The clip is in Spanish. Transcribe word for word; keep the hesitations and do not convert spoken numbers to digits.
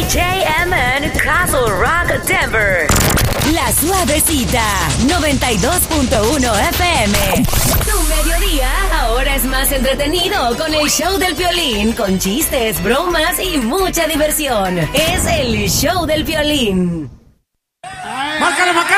J M N Castle Rock, Denver. La Suavecita, noventa y dos punto uno F M. Tu mediodía ahora es más entretenido con el show del Piolín, con chistes, bromas y mucha diversión. Es el show del Piolín. ¡Márcale, Maca!